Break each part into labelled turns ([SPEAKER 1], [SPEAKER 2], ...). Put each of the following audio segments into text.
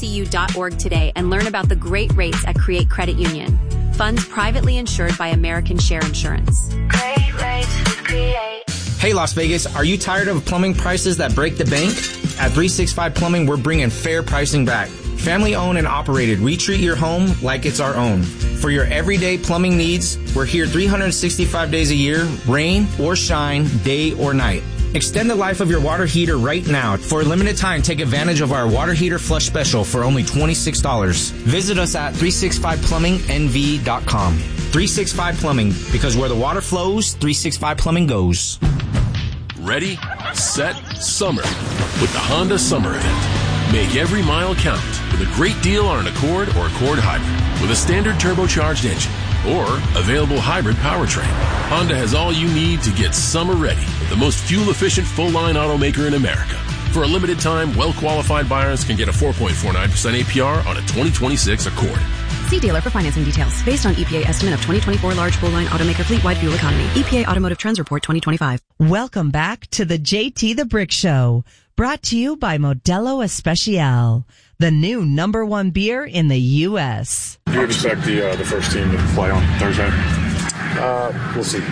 [SPEAKER 1] CU.org today and learn about the great rates at Create Credit Union. Funds privately insured by American Share Insurance.
[SPEAKER 2] Great rates with Create.
[SPEAKER 3] Hey Las Vegas, are you tired of plumbing prices that break the bank? At 365 Plumbing, we're bringing fair pricing back. Family owned and operated, we treat your home like it's our own. For your everyday plumbing needs, we're here 365 days a year, rain or shine, day or night. Extend the life of your water heater right now. For a limited time, take advantage of our water heater flush special for only $26. Visit us at 365plumbingnv.com. 365 Plumbing, because where the water flows, 365 Plumbing goes.
[SPEAKER 4] Ready, set, summer with the Honda Summer Event. Make every mile count with a great deal on an Accord or Accord Hybrid with a standard turbocharged engine or available hybrid powertrain. Honda has all you need to get summer ready with the most fuel-efficient full-line automaker in America. For a limited time, well-qualified buyers can get a 4.49% APR on a 2026 Accord.
[SPEAKER 5] See dealer for financing details. Based on EPA estimate of 2024 large full-line automaker fleet-wide fuel economy. EPA Automotive Trends Report 2025.
[SPEAKER 6] Welcome back to the JT the Brick Show. Brought to you by Modelo Especial, the new #1 beer in the U.S.
[SPEAKER 7] Do you expect the first team to play on Thursday? We'll see.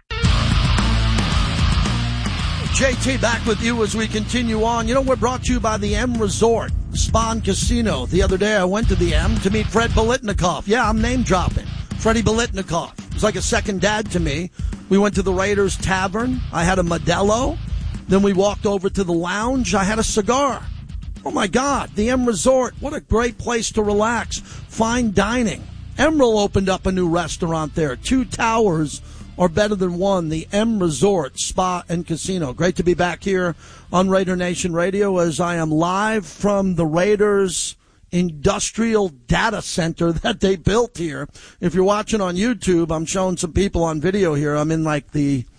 [SPEAKER 8] JT back with you as we continue on. You know, we're brought to you by the M Resort Spa and Casino. The other day I went to the M to meet Fred Biletnikoff. Yeah, I'm name dropping. Freddie Biletnikoff. He's like a second dad to me. We went to the Raiders Tavern. I had a Modelo. Then we walked over to the lounge. I had a cigar. Oh, my God. The M Resort. What a great place to relax. Fine dining. Emerald opened up a new restaurant there. 2 towers are better than one. The M Resort Spa and Casino. Great to be back here on Raider Nation Radio as I am live from the Raiders industrial data center that they built here. If you're watching on YouTube, I'm showing some people on video here. I'm in like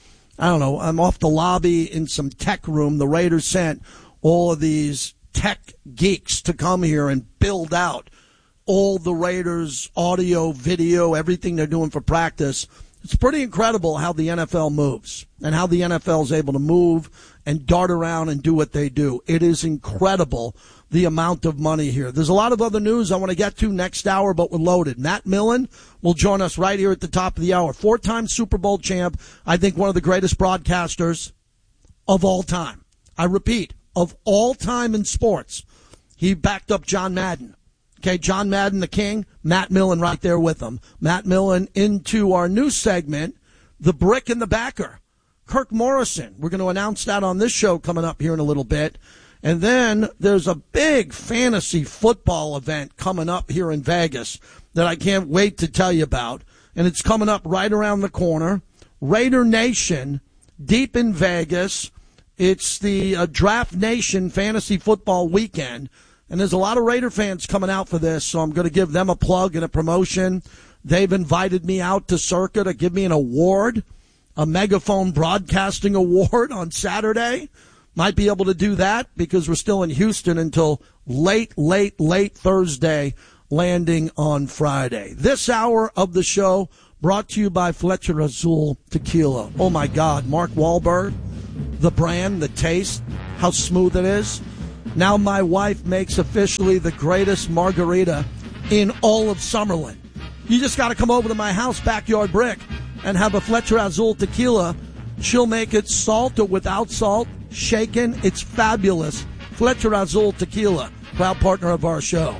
[SPEAKER 8] I'm off the lobby in some tech room. The Raiders sent all of these tech geeks to come here and build out all the Raiders audio, video, everything they're doing for practice. It's pretty incredible how the NFL moves and how the NFL is able to move and dart around and do what they do. It is incredible the amount of money here. There's a lot of other news I want to get to next hour, but we're loaded. Matt Millen will join us right here at the top of the hour. 4-time Super Bowl champ. I think one of the greatest broadcasters of all time. I repeat, of all time in sports. He backed up John Madden. Okay, John Madden, the king, Matt Millen right there with him. Matt Millen into our new segment, The Brick and the Backer. Kirk Morrison. We're going to announce that on this show coming up here in a little bit. And then there's a big fantasy football event coming up here in Vegas that I can't wait to tell you about. And it's coming up right around the corner. Raider Nation, deep in Vegas. It's the Draft Nation Fantasy Football Weekend. And there's a lot of Raider fans coming out for this, so I'm going to give them a plug and a promotion. They've invited me out to Circa to give me an award, a Megaphone Broadcasting Award on Saturday. Might be able to do that because we're still in Houston until late Thursday, landing on Friday. This hour of the show brought to you by Fletcher Azul Tequila. Oh, my God. Mark Wahlberg, the brand, the taste, how smooth it is. Now my wife makes officially the greatest margarita in all of Summerlin. You just got to come over to my house, Backyard Brick, and have a Fletcher Azul Tequila. She'll make it salt or without salt, shaken. It's fabulous. Fletcher Azul Tequila, proud partner of our show.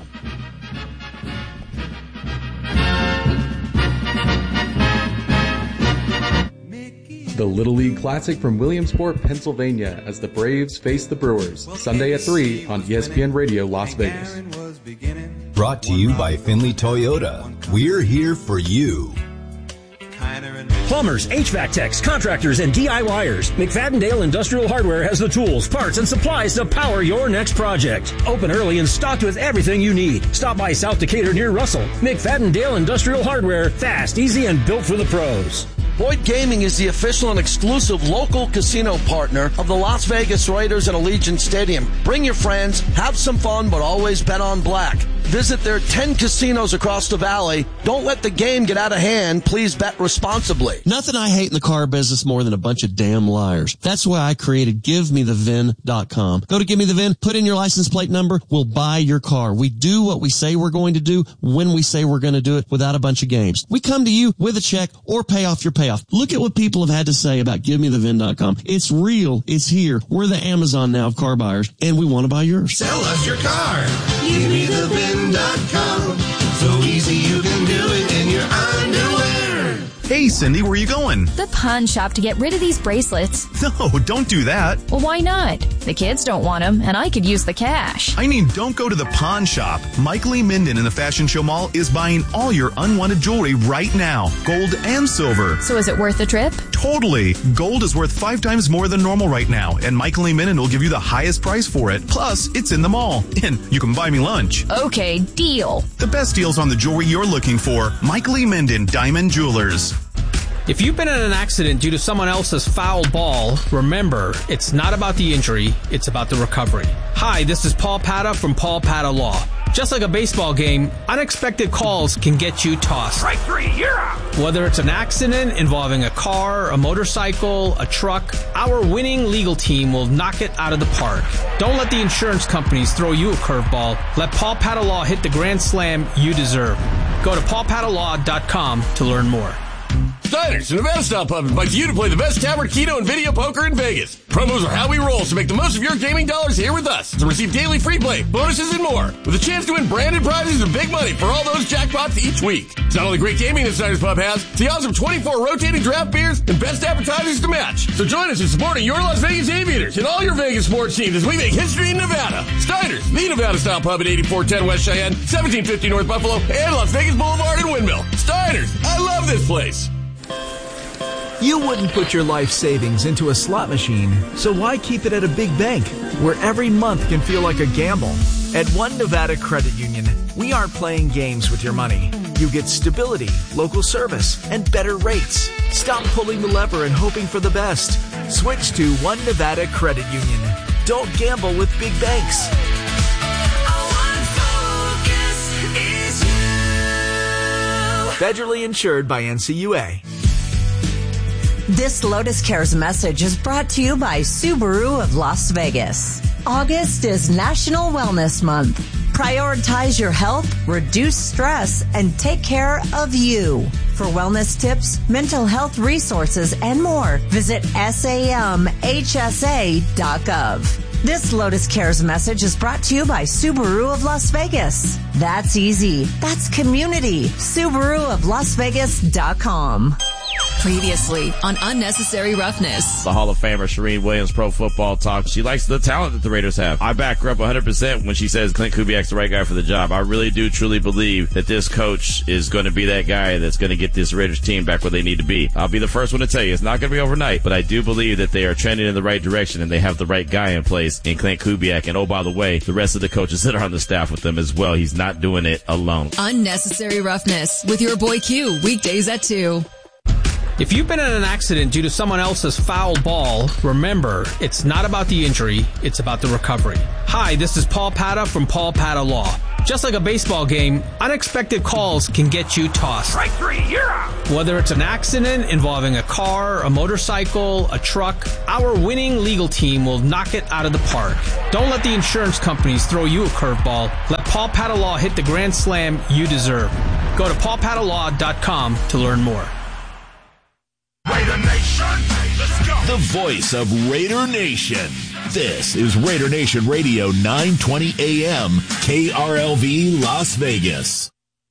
[SPEAKER 9] The Little League Classic from Williamsport, Pennsylvania, as the Braves face the Brewers, Sunday at 3 on ESPN Radio Las Vegas.
[SPEAKER 10] Brought to you by Finley Toyota. We're here for you.
[SPEAKER 11] Plumbers, HVAC techs, contractors, and DIYers. McFadden-Dale Industrial Hardware has the tools, parts, and supplies to power your next project. Open early and stocked with everything you need. Stop by South Decatur near Russell. McFadden-Dale Industrial Hardware. Fast, easy, and built for the pros.
[SPEAKER 8] Boyd Gaming is the official and exclusive local casino partner of the Las Vegas Raiders at Allegiant Stadium. Bring your friends, have some fun, but always bet on black. Visit their 10 casinos across the valley. Don't let the game get out of hand. Please bet responsibly.
[SPEAKER 12] Nothing I hate in the car business more than a bunch of damn liars. That's why I created GiveMeTheVin.com. Go to GiveMeTheVin, put in your license plate number. We'll buy your car. We do what we say we're going to do when we say we're going to do it without a bunch of games. We come to you with a check or pay off your payoff. Look at what people have had to say about GiveMeTheVin.com. It's real. It's here. We're the Amazon now of car buyers, and we want to buy yours.
[SPEAKER 13] Sell us your car. GiveMeTheVin.com. So easy you can do it in your underwear.
[SPEAKER 14] Hey, Cindy, where are you going?
[SPEAKER 15] The pawn shop to get rid of these bracelets.
[SPEAKER 14] No, don't do that.
[SPEAKER 15] Well, why not? The kids don't want them, and I could use the cash.
[SPEAKER 14] I mean, don't go to the pawn shop. Mike Lee Minden in the Fashion Show Mall is buying all your unwanted jewelry right now, gold and silver.
[SPEAKER 15] So is it worth the trip?
[SPEAKER 14] Totally. Gold is worth 5 times more than normal right now, and Mike Lee Minden will give you the highest price for it. Plus, it's in the mall, and you can buy me lunch.
[SPEAKER 15] Okay, deal.
[SPEAKER 14] The best deals on the jewelry you're looking for. Mike Lee Minden, Diamond Jewelers.
[SPEAKER 16] If you've been in an accident due to someone else's foul ball, remember, it's not about the injury, it's about the recovery. Hi, this is Paul Pata from Paul Pata Law. Just like a baseball game, unexpected calls can get you tossed.
[SPEAKER 13] Strike 3, you're out.
[SPEAKER 16] Whether it's an accident involving a car, a motorcycle, a truck, our winning legal team will knock it out of the park. Don't let the insurance companies throw you a curveball. Let Paul Pata Law hit the grand slam you deserve. Go to paulpatalaw.com to learn more.
[SPEAKER 4] Steiner's, the Nevada Style Pub, invites you to play the best tavern, keno, and video poker in Vegas. Promos are how we roll, so make the most of your gaming dollars here with us to receive daily free play, bonuses, and more, with a chance to win branded prizes and big money for all those jackpots each week. It's not only great gaming that Steiner's Pub has, it's the awesome 24 rotating draft beers and best appetizers to match. So join us in supporting your Las Vegas Aviators and all your Vegas sports teams as we make history in Nevada. Steiner's, the Nevada Style Pub at 8410 West Cheyenne, 1750 North Buffalo, and Las Vegas Boulevard in Windmill. Steiner's, I love this place.
[SPEAKER 17] You wouldn't put your life savings into a slot machine, so why keep it at a big bank where every month can feel like a gamble? At One Nevada Credit Union, we aren't playing games with your money. You get stability, local service, and better rates. Stop pulling the lever and hoping for the best. Switch to One Nevada Credit Union. Don't gamble with big banks. Federally insured by NCUA.
[SPEAKER 6] This Lotus Cares message is brought to you by Subaru of Las Vegas. August is National Wellness Month. Prioritize your health, reduce stress, and take care of you. For wellness tips, mental health resources, and more, visit samhsa.gov. This Lotus Cares message is brought to you by Subaru of Las Vegas. That's easy. That's community. SubaruofLasVegas.com.
[SPEAKER 18] Previously on Unnecessary Roughness.
[SPEAKER 19] The Hall of Famer Shereen Williams, Pro Football Talk. She likes the talent that the Raiders have. I back her up 100% when she says Clint Kubiak's the right guy for the job. I really do truly believe that this coach is going to be that guy that's going to get this Raiders team back where they need to be. I'll be the first one to tell you it's not going to be overnight, but I do believe that they are trending in the right direction and they have the right guy in place in Clint Kubiak. And oh, by the way, the rest of the coaches that are on the staff with them as well. He's not doing it alone.
[SPEAKER 18] Unnecessary Roughness with your boy Q, weekdays at 2.
[SPEAKER 16] If you've been in an accident due to someone else's foul ball, remember, it's not about the injury, it's about the recovery. Hi, this is Paul Pata from Paul Pata Law. Just like a baseball game, unexpected calls can get you tossed.
[SPEAKER 13] Strike 3, you're out.
[SPEAKER 16] Whether it's an accident involving a car, a motorcycle, a truck, our winning legal team will knock it out of the park. Don't let the insurance companies throw you a curveball. Let Paul Pata Law hit the grand slam you deserve. Go to paulpatalaw.com to learn more.
[SPEAKER 13] Raider Nation, let's go.
[SPEAKER 20] The voice of Raider Nation. This is Raider Nation Radio 920 AM, KRLV Las Vegas.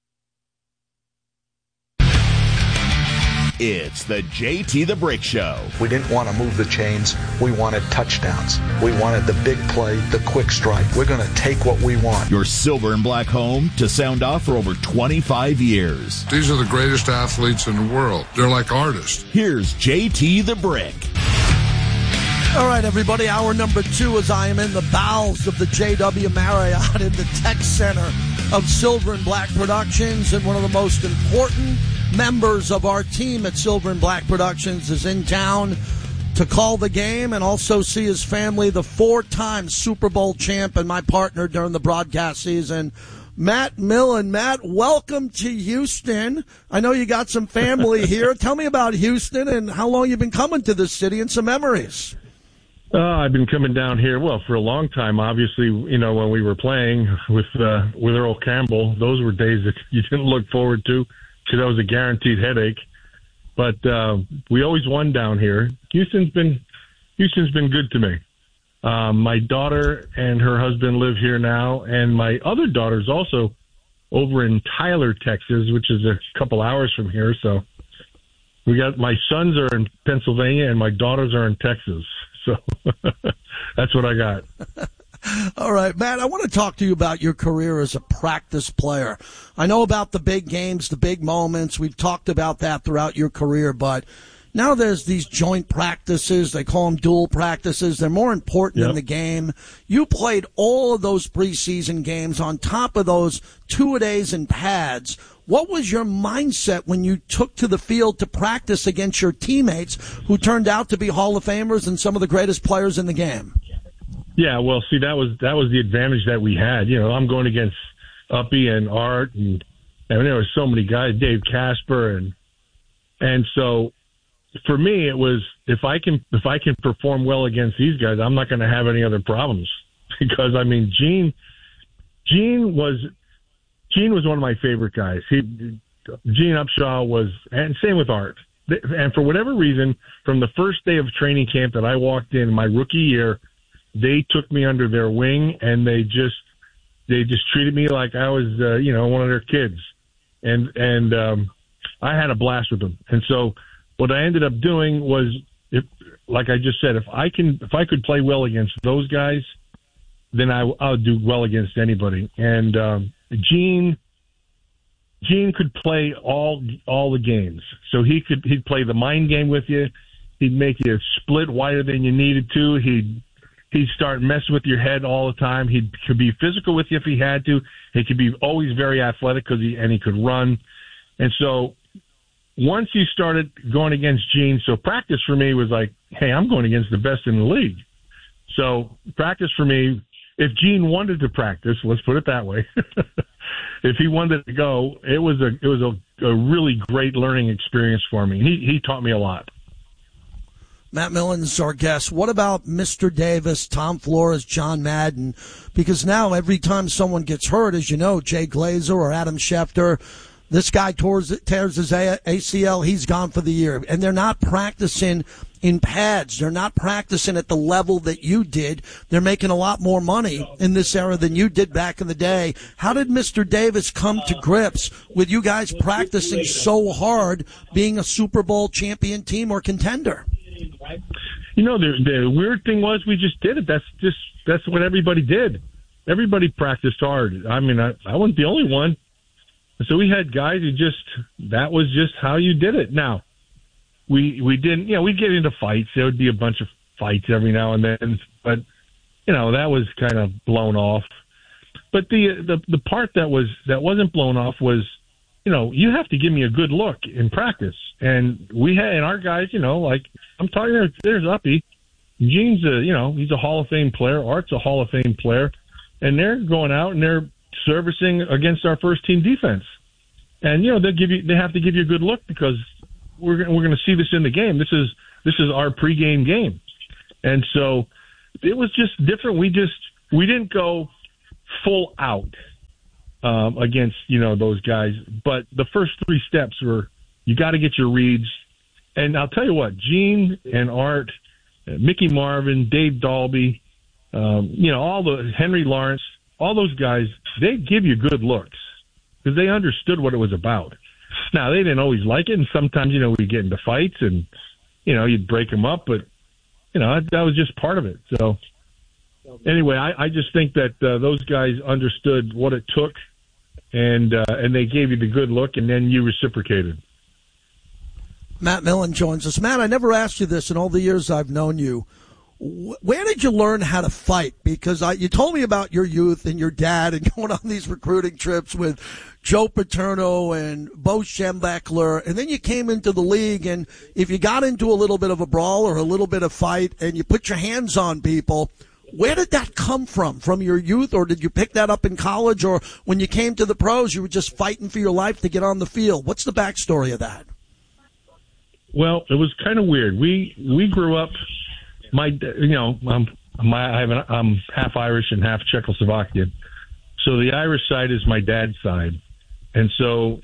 [SPEAKER 20] It's the JT the Brick Show.
[SPEAKER 21] We didn't want to move the chains. We wanted touchdowns. We wanted the big play, the quick strike. We're going to take what we want.
[SPEAKER 20] Your silver and black home to sound off for over 25 years.
[SPEAKER 22] These are the greatest athletes in the world. They're like artists.
[SPEAKER 20] Here's JT the Brick.
[SPEAKER 8] All right, everybody, hour number 2 as I am in the bowels of the JW Marriott in the Tech Center of Silver and Black Productions, and one of the most important members of our team at Silver and Black Productions is in town to call the game and also see his family, the 4-time Super Bowl champ and my partner during the broadcast season, Matt Millen. Matt, welcome to Houston. I know you got some family here. Tell me about Houston and how long you've been coming to this city and some memories.
[SPEAKER 1] I've been coming down here, for a long time. Obviously, when we were playing with Earl Campbell, those were days that you didn't look forward to because that was a guaranteed headache. But we always won down here. Houston's been good to me. My daughter and her husband live here now, and my other daughter's also over in Tyler, Texas, which is a couple hours from here. So we got my sons are in Pennsylvania and my daughters are in Texas. So that's what I got.
[SPEAKER 8] All right, Matt, I want to talk to you about your career as a practice player. I know about the big games, the big moments. We've talked about that throughout your career, but now there's these joint practices. They call them dual practices. They're more important in the game. You played all of those preseason games on top of those two-a-days in pads. What was your mindset when you took to the field to practice against your teammates who turned out to be Hall of Famers and some of the greatest players in the game?
[SPEAKER 1] Yeah, well, see, that was the advantage that we had. I'm going against Uppy and Art, and there were so many guys, Dave Casper, and so for me it was if I can perform well against these guys, I'm not going to have any other problems because Gene was one of my favorite guys. Gene Upshaw was, and same with Art. And for whatever reason, from the first day of training camp that I walked in my rookie year, they took me under their wing and they just treated me like I was, one of their kids. And I had a blast with them. And so what I ended up doing was, like I just said, if I could play well against those guys, then I'll do well against anybody. And Gene could play all the games, so he'd play the mind game with you. He'd make you split wider than you needed to. He'd start messing with your head all the time. He could be physical with you if he had to. He could be always very athletic and he could run. And so once you started going against Gene, so practice for me was like, hey, I'm going against the best in the league. So practice for me, if Gene wanted to practice, let's put it that way, if he wanted to go, it was a really great learning experience for me. He taught me a lot.
[SPEAKER 8] Matt Millen's our guest. What about Mr. Davis, Tom Flores, John Madden? Because now every time someone gets hurt, as you know, Jay Glazer or Adam Schefter, this guy tears his ACL, he's gone for the year. And they're not practicing in pads. They're not practicing at the level that you did. They're making a lot more money in this era than you did back in the day. How did Mr. Davis come to grips with you guys practicing so hard, being a Super Bowl champion team or contender?
[SPEAKER 1] The weird thing was we just did it. That's what everybody did. Everybody practiced hard. I wasn't the only one. So we had guys who that was just how you did it. Now, we didn't, we'd get into fights. There would be a bunch of fights every now and then, but, that was kind of blown off. But the part that wasn't blown off was, you have to give me a good look in practice. And we had, and our guys, like I'm talking, there's Uppy. Gene's he's a Hall of Fame player. Art's a Hall of Fame player. And they're going out and they're servicing against our first team defense. And, they have to give you a good look because we're going to see this in the game. This is our pregame game. And so it was just different. We didn't go full out against, those guys. But the first three steps were, you got to get your reads. And I'll tell you what, Gene and Art, Mickey Marvin, Dave Dalby, all the Henry Lawrence, all those guys, they give you good looks because they understood what it was about. Now, they didn't always like it, and sometimes, we'd get into fights and, you'd break them up, but, that was just part of it. So, anyway, I just think that those guys understood what it took, and they gave you the good look, and then you reciprocated.
[SPEAKER 8] Matt Millen joins us. Matt, I never asked you this in all the years I've known you. Where did you learn how to fight? Because you told me about your youth and your dad and going on these recruiting trips with Joe Paterno and Bo Schembechler, and then you came into the league, and if you got into a little bit of a brawl or a little bit of fight and you put your hands on people, Where did that come from your youth, or did you pick that up in college, or when you came to the pros, you were just fighting for your life to get on the field? What's the backstory of that?
[SPEAKER 1] Well, it was kind of weird. We grew up. I'm half Irish and half Czechoslovakian, so the Irish side is my dad's side, and so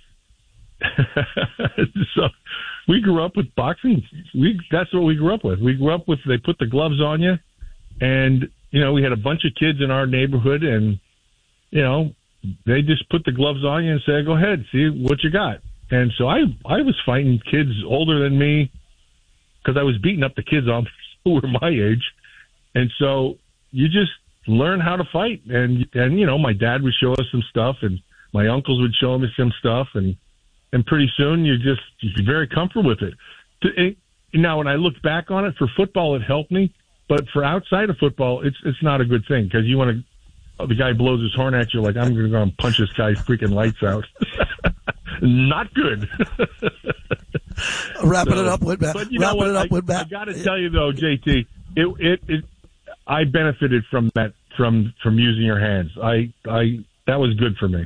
[SPEAKER 1] we grew up with boxing. That's what we grew up with. We grew up with, they put the gloves on you, and we had a bunch of kids in our neighborhood, and they just put the gloves on you and said, "Go ahead, see what you got." And so I was fighting kids older than me because I was beating up the kids who were my age. And so you just learn how to fight. And my dad would show us some stuff, and my uncles would show me some stuff, and pretty soon you're very comfortable with it. Now, when I look back on it, for football, it helped me. But for outside of football, it's not a good thing, because you want to, the guy blows his horn at you like, I'm going to go and punch this guy's freaking lights out. Not good.
[SPEAKER 8] Wrapping it up with that.
[SPEAKER 1] But I got to tell you though, JT, I benefited from that, from using your hands. That was good for me.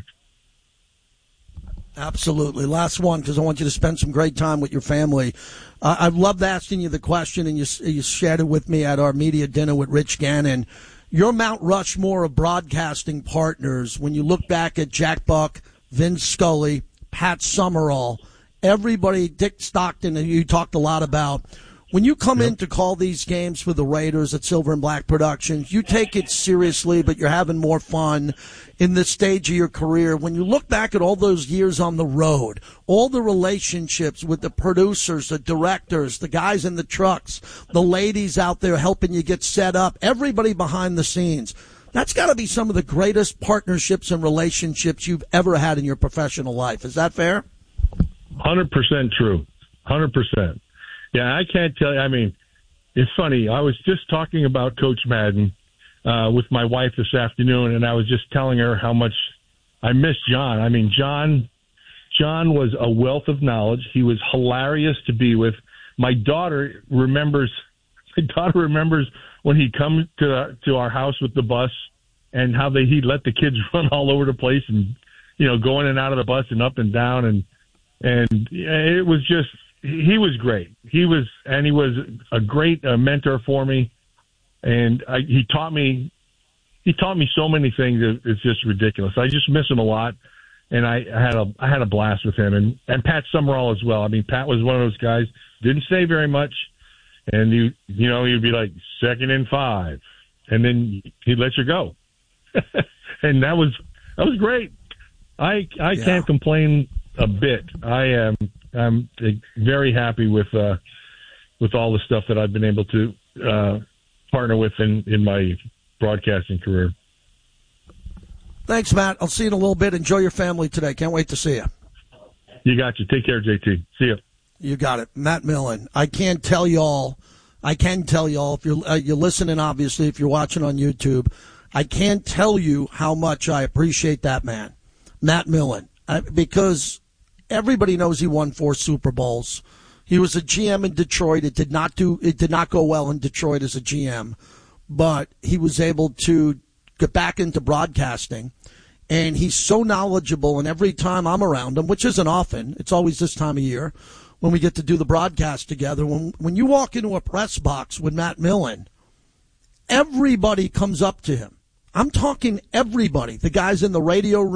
[SPEAKER 8] Absolutely. Last one, because I want you to spend some great time with your family. I loved asking you the question, and you shared it with me at our media dinner with Rich Gannon. Your Mount Rushmore of broadcasting partners, when you look back at Jack Buck, Vince Scully, Pat Summerall, everybody, Dick Stockton, and you talked a lot about, when you come in to call these games for the Raiders at Silver and Black Productions, you take it seriously, but you're having more fun in this stage of your career. When you look back at all those years on the road, all the relationships with the producers, the directors, the guys in the trucks, the ladies out there helping you get set up, everybody behind the scenes, that's got to be some of the greatest partnerships and relationships you've ever had in your professional life. Is that fair?
[SPEAKER 1] 100% true. 100%. Yeah, I can't tell you. I mean, it's funny. I was just talking about Coach Madden with my wife this afternoon, and I was just telling her how much I miss John. I mean, John was a wealth of knowledge. He was hilarious to be with. My daughter remembers when he'd come to our house with the bus, and how he'd let the kids run all over the place, and go in and out of the bus and up and down, and it was just, he was great. He was a great mentor for me, and he taught me so many things. It's just ridiculous. I just miss him a lot, and I had a blast with him, and Pat Summerall as well. I mean, Pat was one of those guys, didn't say very much, and he'd be like 2nd and 5, and then he'd let you go, and that was great. I can't complain a bit. I'm very happy with all the stuff that I've been able to partner with in my broadcasting career.
[SPEAKER 8] Thanks, Matt. I'll see you in a little bit. Enjoy your family today. Can't wait to see you.
[SPEAKER 1] You got you. Take care, JT. See you.
[SPEAKER 8] You got it. Matt Millen. I can tell y'all, if you're listening, obviously, if you're watching on YouTube, I can't tell you how much I appreciate that man, Matt Millen, because everybody knows he won 4 Super Bowls. He was a GM in Detroit. It did not go well in Detroit as a GM, but he was able to get back into broadcasting, and he's so knowledgeable. And every time I'm around him, which isn't often, it's always this time of year when we get to do the broadcast together. When you walk into a press box with Matt Millen, everybody comes up to him. I'm talking everybody. The guys in the radio room,